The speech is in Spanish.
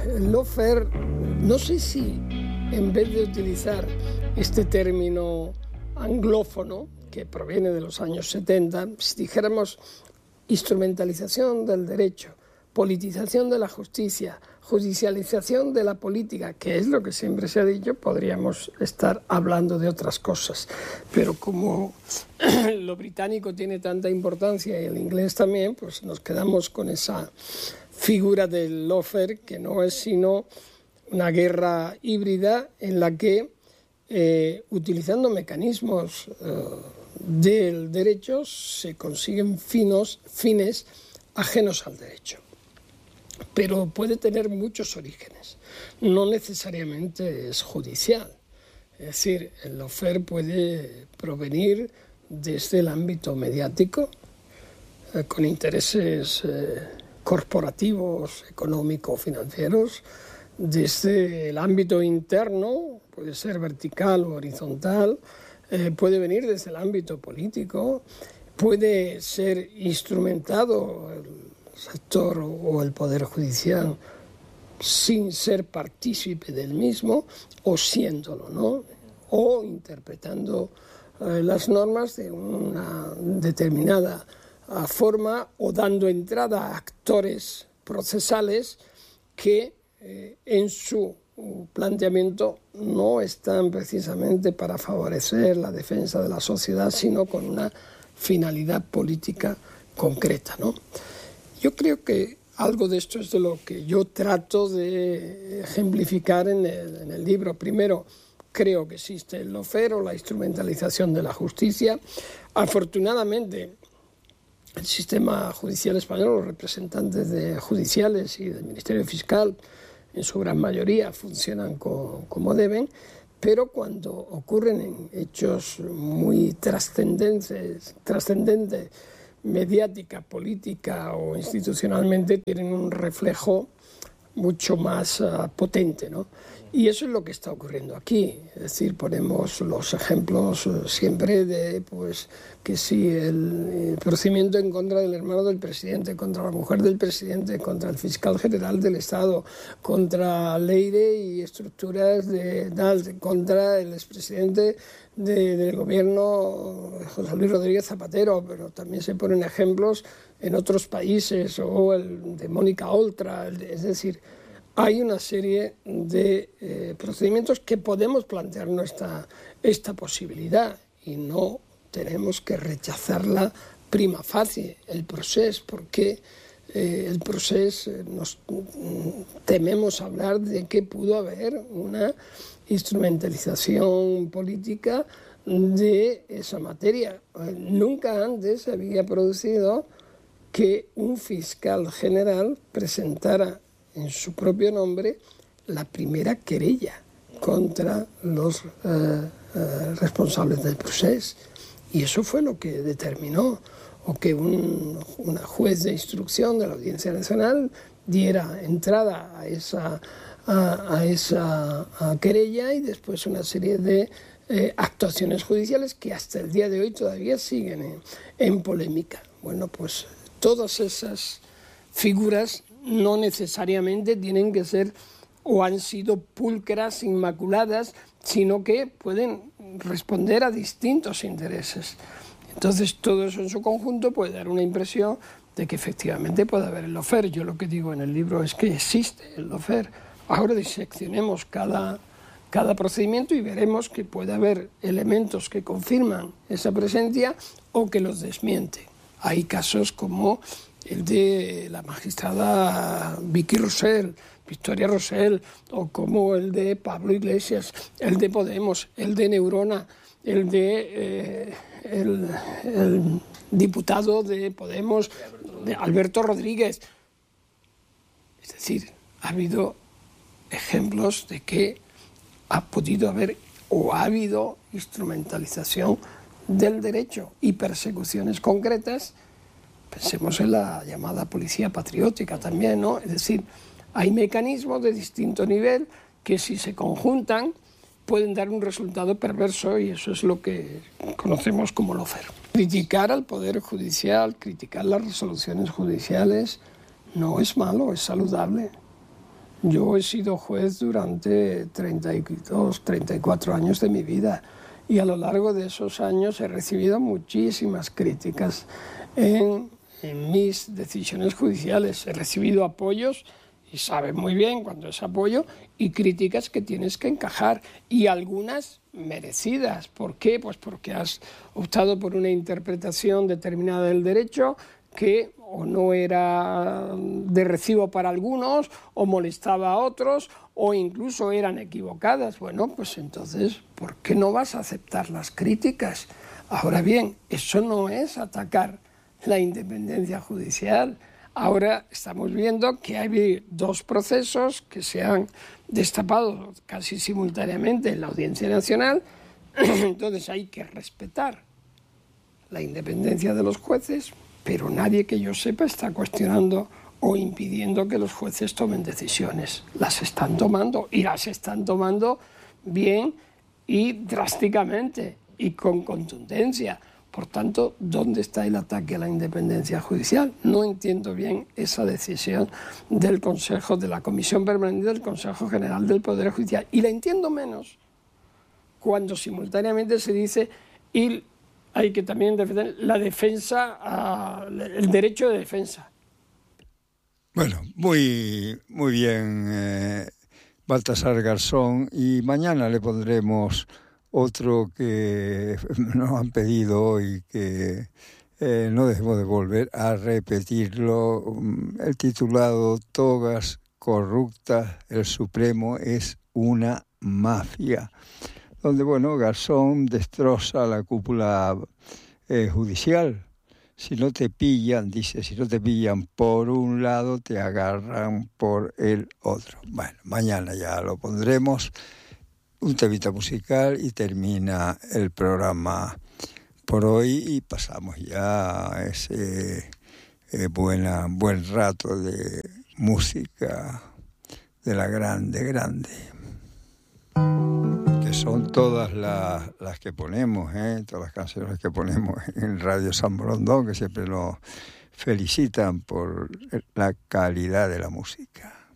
el lawfare, no sé si en vez de utilizar este término anglófono, que proviene de los años 70, si dijéramos instrumentalización del derecho, politización de la justicia, judicialización de la política, que es lo que siempre se ha dicho, podríamos estar hablando de otras cosas. Pero como lo británico tiene tanta importancia y el inglés también, pues nos quedamos con esa figura del lawfare, que no es sino una guerra híbrida en la que, utilizando mecanismos del derecho, se consiguen fines ajenos al derecho. Pero puede tener muchos orígenes, no necesariamente es judicial. Es decir, el lawfare puede provenir desde el ámbito mediático, con intereses corporativos, económico-financieros, desde el ámbito interno, puede ser vertical o horizontal, puede venir desde el ámbito político, puede ser instrumentado el sector o el Poder Judicial sin ser partícipe del mismo o siéndolo, ¿no? O interpretando las normas de una determinada forma o dando entrada a actores procesales que en su planteamiento no están precisamente para favorecer la defensa de la sociedad, sino con una finalidad política concreta, ¿no? Yo creo que algo de esto es de lo que yo trato de ejemplificar en el libro. Primero, creo que existe el lawfare o la instrumentalización de la justicia. Afortunadamente, el sistema judicial español, los representantes judiciales y del Ministerio Fiscal, en su gran mayoría funcionan como deben, pero cuando ocurren hechos muy trascendentes, mediática, política o institucionalmente, tienen un reflejo mucho más potente, ¿no? Y eso es lo que está ocurriendo aquí. Es decir, ponemos los ejemplos siempre de que si el procedimiento en contra del hermano del presidente, contra la mujer del presidente, contra el fiscal general del Estado, contra Leire y estructuras contra el expresidente del gobierno, José Luis Rodríguez Zapatero, pero también se ponen ejemplos en otros países, o el de Mónica Oltra, es decir, hay una serie de procedimientos que podemos plantearnos esta posibilidad y no tenemos que rechazarla prima facie, el proceso, porque el proceso nos tememos hablar de que pudo haber una instrumentalización política de esa materia. Nunca antes se había producido que un fiscal general presentara en su propio nombre la primera querella contra los responsables del proceso. Y eso fue lo que determinó, o que una juez de instrucción de la Audiencia Nacional diera entrada a esa querella y después una serie de actuaciones judiciales que hasta el día de hoy todavía siguen en polémica. Bueno, pues todas esas figuras no necesariamente tienen que ser o han sido pulcras, inmaculadas, sino que pueden responder a distintos intereses. Entonces, todo eso en su conjunto puede dar una impresión de que efectivamente puede haber el lawfare. Yo lo que digo en el libro es que existe el lawfare. Ahora diseccionemos cada procedimiento y veremos que puede haber elementos que confirman esa presencia o que los desmienten. Hay casos como el de la magistrada Victoria Rosell, o como el de Pablo Iglesias, el de Podemos, el de Neurona, el de el diputado de Podemos, de Alberto Rodríguez. Es decir, ha habido ejemplos de que ha podido haber o ha habido instrumentalización del derecho y persecuciones concretas. Pensemos en la llamada policía patriótica también, ¿no? Es decir, hay mecanismos de distinto nivel que, si se conjuntan, pueden dar un resultado perverso, y eso es lo que conocemos como lawfare. Criticar al Poder Judicial, criticar las resoluciones judiciales, no es malo, es saludable. Yo he sido juez durante 32, 34 años de mi vida y a lo largo de esos años he recibido muchísimas críticas en mis decisiones judiciales. He recibido apoyos y sabes muy bien cuando es apoyo y críticas que tienes que encajar y algunas merecidas. ¿Por qué? Pues porque has optado por una interpretación determinada del derecho que o no era de recibo para algunos, o molestaba a otros, o incluso eran equivocadas. Bueno, pues entonces, ¿por qué no vas a aceptar las críticas? Ahora bien, eso no es atacar la independencia judicial. Ahora estamos viendo que hay 2 procesos que se han destapado casi simultáneamente en la Audiencia Nacional, entonces hay que respetar la independencia de los jueces, pero nadie que yo sepa está cuestionando o impidiendo que los jueces tomen decisiones. Las están tomando y las están tomando bien y drásticamente y con contundencia. Por tanto, ¿dónde está el ataque a la independencia judicial? No entiendo bien esa decisión del Consejo, de la Comisión Permanente del Consejo General del Poder Judicial. Y la entiendo menos cuando simultáneamente se dice y hay que también defender la defensa, el derecho de defensa. Bueno, muy bien, Baltasar Garzón, y mañana le pondremos otro que nos han pedido hoy, que no dejemos de volver a repetirlo, el titulado Togas corruptas, el Supremo es una mafia, donde, bueno, Garzón destroza la cúpula judicial. Si no te pillan, dice, si no te pillan por un lado, te agarran por el otro. Bueno, mañana ya lo pondremos, un temita musical y termina el programa por hoy y pasamos ya a ese buen rato de música de la grande. Que son todas las que ponemos, todas las canciones que ponemos en Radio San Borondón, que siempre nos felicitan por la calidad de la música.